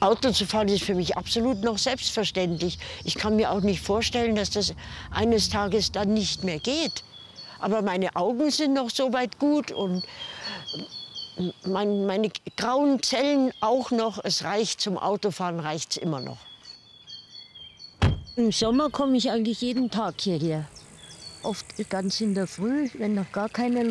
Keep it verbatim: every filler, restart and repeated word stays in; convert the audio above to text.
Auto zu fahren ist für mich absolut noch selbstverständlich. Ich kann mir auch nicht vorstellen, dass das eines Tages dann nicht mehr geht. Aber meine Augen sind noch so weit gut und mein, meine grauen Zellen auch noch. Es reicht, zum Autofahren reicht's immer noch. Im Sommer komme ich eigentlich jeden Tag hierher. Oft ganz in der Früh, wenn noch gar keine